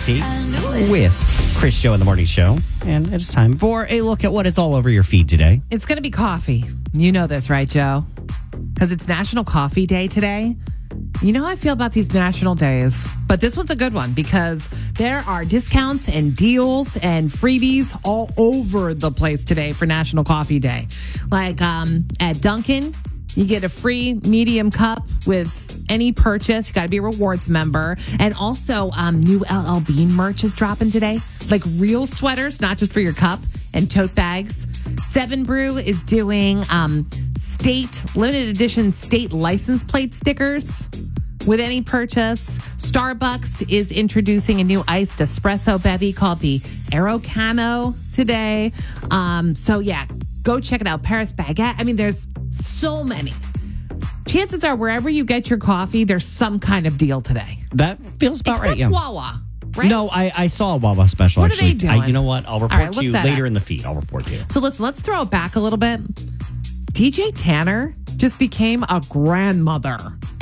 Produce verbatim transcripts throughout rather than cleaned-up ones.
Coffee with Chris Show in the Morning Show. And it's time for a look at what is all over your feed today. It's going to be coffee. You know this, right, Joe? Because it's National Coffee Day today. You know how I feel about these national days, but this one's a good one because there are discounts and deals and freebies all over the place today for National Coffee Day. Like um, at Dunkin', you get a free medium cup with any purchase. You got to be a rewards member. And also um, new L L Bean merch is dropping today. Like real sweaters, not just for your cup, and tote bags. Seven Brew is doing um, state, limited edition state license plate stickers with any purchase. Starbucks is introducing a new iced espresso bevy called the Aerocano today. Um, so yeah, go check it out. Paris Baguette. I mean, there's so many. Chances are wherever you get your coffee, there's some kind of deal today. That feels about Except right, yeah. Wawa, right? No, I, I saw a Wawa special. What are actually. they doing? I, you know what? I'll report right, to look you that later up. in the feed. I'll report to you. So listen, let's throw it back a little bit. D J Tanner just became a grandmother.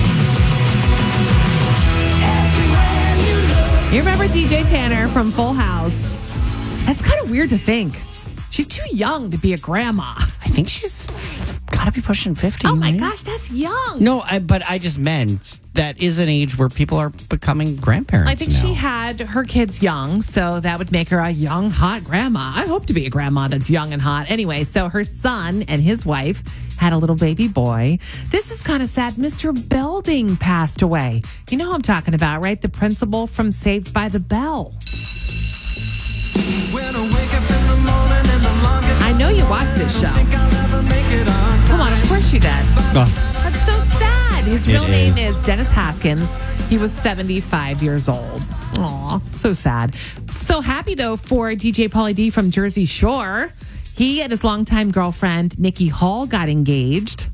You remember D J Tanner from Full House? That's kind of weird to think. She's too young to be a grandma. I think she's got to be pushing fifty. Oh my right? gosh, that's young. No, I, but I just meant that is an age where people are becoming grandparents. I think now. she had her kids young, so that would make her a young, hot grandma. I hope to be a grandma that's young and hot. Anyway, so her son and his wife had a little baby boy. This is kind of sad. Mister Belding passed away. You know who I'm talking about, right? The principal from Saved by the Bell. When I wake up in the morning and the longest I know you watch this show. Come on, of course you did. Oh, That's so sad. His It real name is. is Dennis Haskins. He was seventy-five years old. Aw, so sad. So happy, though, for D J Pauly D from Jersey Shore. He and his longtime girlfriend, Nikki Hall, got engaged.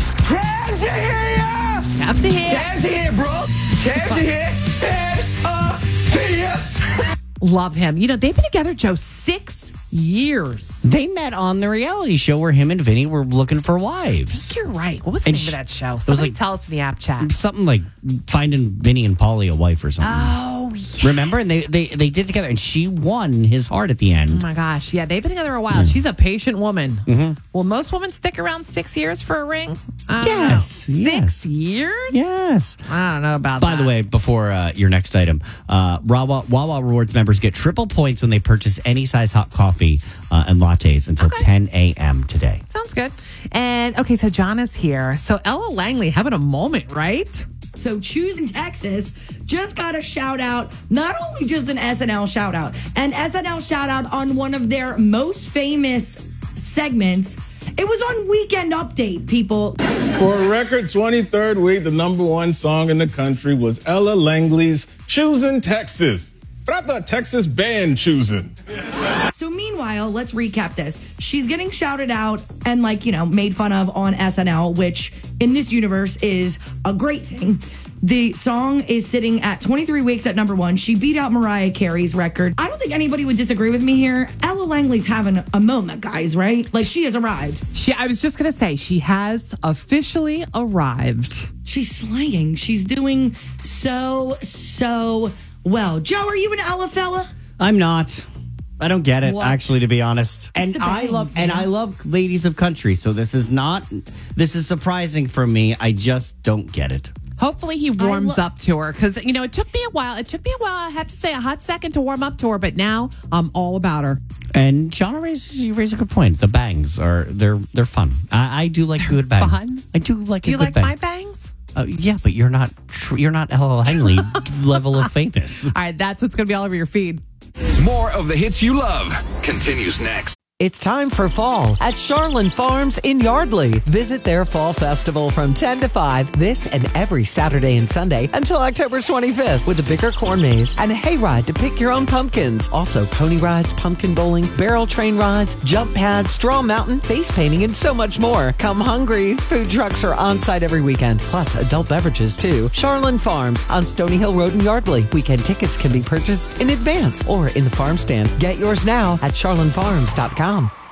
Cabs to hear ya! Cabs to hear. Cabs to hear, bro! Cabs to hear! Cabs uh, to hear! Love him. You know, they've been together, Joe, six years. they met on the reality show where him and Vinny were looking for wives. You're right. What was the And name sh- of that show? was Somebody like- tell us in the app chat. Something like finding Vinny and Polly a wife or something. Oh, yes. Remember? And they, they they did together, and she won his heart at the Oh end. my gosh. Yeah, they've been together a while. She's a patient woman. Mm-hmm. Will most women stick around six years for a ring? I don't Yes, know. yes. Six years? Yes. I don't know about By that. the way, before uh, your next item, uh, Wawa, Wawa Rewards members get triple points when they purchase any size hot coffee uh, and lattes until Okay. ten a.m. today. Sounds good. And okay, so John is here. So Ella Langley having a moment, right? So Choosing Texas just got a shout out, not only just an S N L shout out, an S N L shout out on one of their most famous segments. It was on Weekend Update, people. For a record twenty-third week, the number one song in the country was Ella Langley's Choosing Texas. But I thought Texas banned choosing. So meanwhile, let's recap this. She's getting shouted out and like, you know, made fun of on S N L, which in this universe is a great thing. The song is sitting at twenty-three weeks at number one. She beat out Mariah Carey's record. I don't think anybody would disagree with me here. Ella Langley's having a moment, guys, right? Like she has arrived. She I was just gonna say she has officially arrived. She's slaying. She's doing so, so well. Joe, are you an Ella fella? I'm not. I don't get it, What? actually, to be honest. And the I bangs, love and man. I love ladies of country, so this is not this is surprising for me. I just don't get it. Hopefully he warms lo- up to her because you know it took me a while. It took me a while. I have to say a hot second to warm up to her, but now I'm all about her. And Shauna raises you raise a good point. The bangs are they're they're fun. I, I do like good bangs. fun? I do like. Do a you good like bang. my bangs? Uh, yeah, but you're not tr- you're not Ella Langley level of famous. All right, that's what's gonna be all over your feed. More of the hits you love continues next. It's time for fall at Charlin Farms in Yardley. Visit their fall festival from ten to five this and every Saturday and Sunday until October twenty-fifth with a bigger corn maze and a hayride to pick your own pumpkins. Also pony rides, pumpkin bowling, barrel train rides, jump pads, straw mountain, face painting, and so much more. Come hungry. Food trucks are on site every weekend, plus adult beverages too. Charlin Farms on Stony Hill Road in Yardley. Weekend tickets can be purchased in advance or in the farm stand. Get yours now at charlin farms dot com.